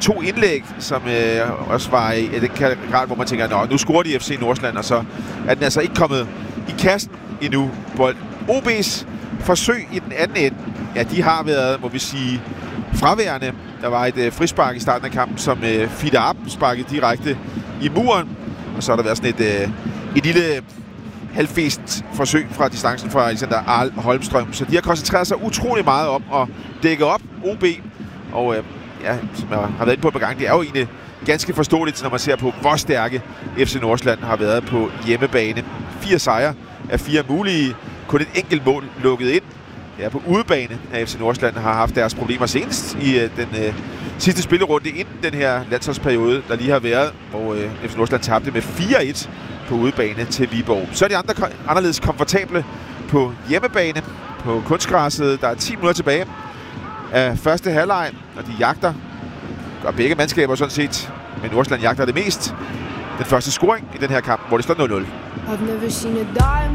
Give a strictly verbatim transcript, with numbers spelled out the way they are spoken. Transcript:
to indlæg, som øh, også var i den grad, hvor man tænker, nå, nu scorer de F C Nordsjælland, og så er den altså ikke kommet i kassen endnu. O B's forsøg i den anden ende, ja, de har været, må vi sige, fraværende. Der var et øh, frispark i starten af kampen, som øh, Fida Ab sparkede direkte i muren, og så har der været sådan et, øh, et lille halvfæsent forsøg fra distancen fra Alexander Arl Holmstrøm. Så de har koncentreret sig utrolig meget om at dække op O B, og øh, ja, som jeg har været inde på et par gange, det er jo egentlig ganske forståeligt, når man ser på, hvor stærke F C Nordsjælland har været på hjemmebane. Fire sejre af fire mulige, kun et enkelt mål lukket ind. Ja, på udebane af F C Nordsjælland har haft deres problemer senest i øh, den øh, sidste spillerunde inden den her landsholdsperiode, der lige har været, hvor øh, F C Nordsjælland tabte med fire et på udebane til Viborg. Så er de andre anderledes komfortable på hjemmebane på kunstgræsset. Der er ti minutter tilbage af første halvleg, og de jagter, gør begge mandskaber sådan set, men Nordsjælland jagter det mest. Den første scoring i den her kamp, hvor det står nul nul.